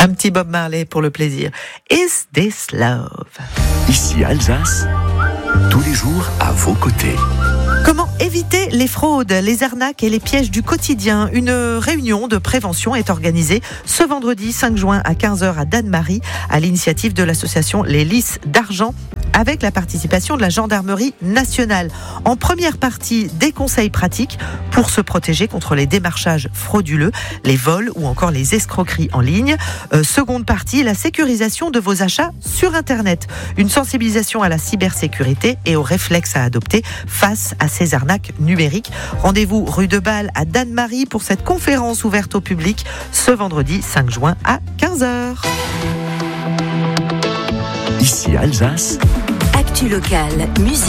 Un petit Bob Marley pour le plaisir. Is this love? Ici Alsace, tous les jours à vos côtés. Comment éviter les fraudes, les arnaques et les pièges du quotidien? Une réunion de prévention est organisée ce vendredi 5 juin à 15h à Dannemarie à l'initiative de l'association Les Lys d'Argent avec la participation de la gendarmerie nationale. En première partie, des conseils pratiques pour se protéger contre les démarchages frauduleux, les vols ou encore les escroqueries en ligne. Seconde partie, la sécurisation de vos achats sur Internet. Une sensibilisation à la cybersécurité et aux réflexes à adopter face à ces arnaques numériques. Rendez-vous rue de Bâle à Dannemarie pour cette conférence ouverte au public ce vendredi 5 juin à 15h. Ici Alsace. Actu locale, musique.